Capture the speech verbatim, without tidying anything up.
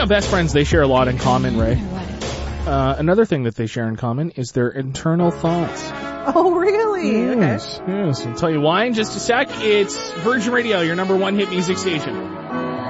on best friends, they share a lot in common, Ray. Uh, another thing that they share in common is their internal thoughts. Oh, really? Yes, Okay. yes. I'll tell you why in just a sec. It's Virgin Radio, your number one hit music station.